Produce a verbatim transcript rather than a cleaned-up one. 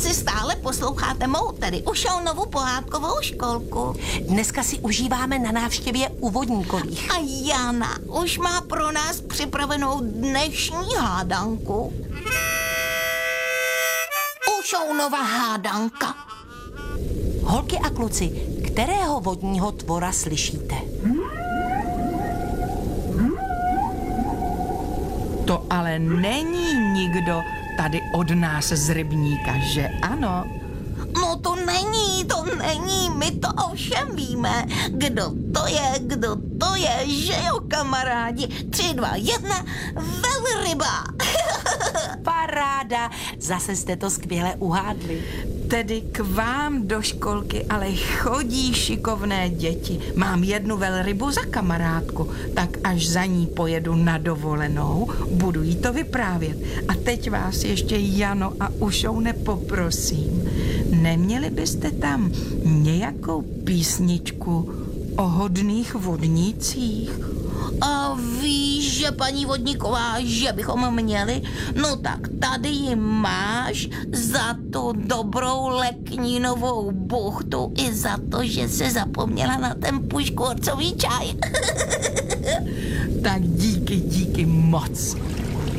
kluci stále posloucháte mou, tedy Ušounovu pohádkovou školku. Dneska si užíváme na návštěvě u Vodníkových. A Jana už má pro nás připravenou dnešní hádanku. Ušounova hádanka. Holky a kluci, kterého vodního tvora slyšíte? To ale není nikdo tady od nás z rybníka, že ano? No to není, to není, my to ovšem víme. Kdo to je, kdo to je, že jo, kamarádi? Tři, dva, jedna, velryba. Paráda, zase jste to skvěle uhádli. Tedy k vám do školky ale chodí šikovné děti. Mám jednu velrybu za kamarádku, tak až za ní pojedu na dovolenou, budu jí to vyprávět. A teď vás ještě Jano a Ušoune poprosím, neměli byste tam nějakou písničku o hodných vodnících? A víš, že paní Vodníková, že bychom měli? No tak tady ji máš za tu dobrou Leknínovou buchtu i za to, že se zapomněla na ten puškvorcový čaj. Tak díky, díky moc.